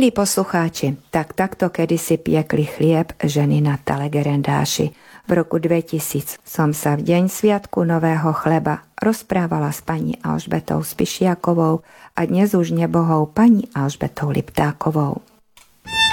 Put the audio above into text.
Milí poslucháči, takto kedysi piekli chlieb ženy na Telegerendáši. V roku 2000 som sa v deň sviatku Nového chleba rozprávala s pani Alžbetou Spišiakovou a dnes už nebohou pani Alžbetou Liptákovou.